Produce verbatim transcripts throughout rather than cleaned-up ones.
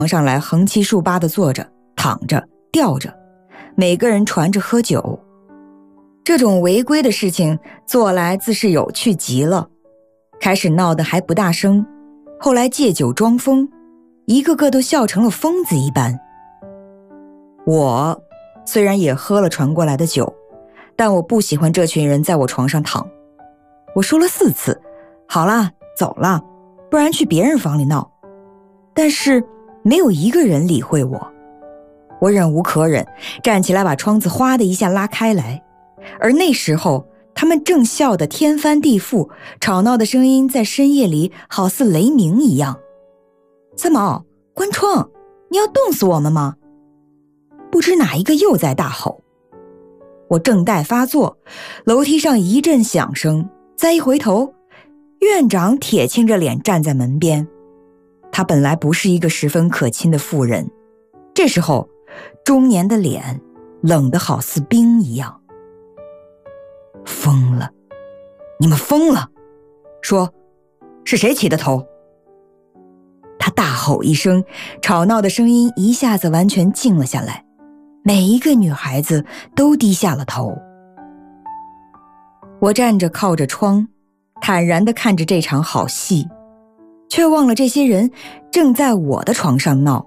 床上来横七竖八地坐着、躺着、吊着，每个人传着喝酒。这种违规的事情做来自是有趣极了，开始闹得还不大声，后来借酒装疯，一个个都笑成了疯子一般。我虽然也喝了传过来的酒，但我不喜欢这群人在我床上躺。我说了四次，好啦，走了，不然去别人房里闹。但是没有一个人理会我。我忍无可忍，站起来把窗子哗的一下拉开来，而那时候他们正笑得天翻地覆，吵闹的声音在深夜里好似雷鸣一样。三毛，关窗，你要冻死我们吗？不知哪一个又在大吼。我正待发作，楼梯上一阵响声，再一回头，院长铁青着脸站在门边。他本来不是一个十分可亲的妇人，这时候中年的脸冷得好似冰一样。疯了，你们疯了！说，是谁起的头？他大吼一声，吵闹的声音一下子完全静了下来，每一个女孩子都低下了头。我站着靠着窗，坦然地看着这场好戏，却忘了这些人正在我的床上闹。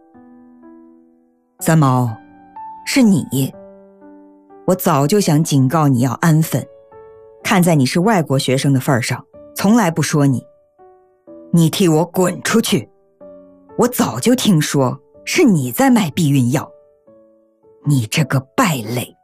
三毛，是你。我早就想警告你要安分，看在你是外国学生的份上，从来不说你。你替我滚出去！我早就听说是你在卖避孕药，你这个败类。